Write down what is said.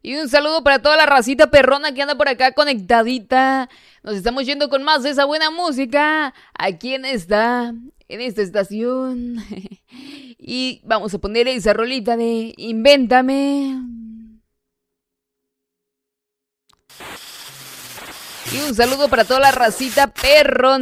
Y un saludo para toda la racita perrona que anda por acá conectadita. Nos estamos yendo con más de esa buena música. Aquí en esta estación. Y vamos a poner esa rolita de Invéntame. Y un saludo para toda la racita perrona.